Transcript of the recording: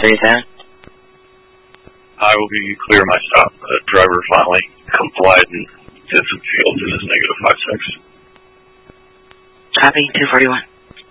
37? I will be clear my stop. The driver finally complied and did some field. This is -56. Copy, 241.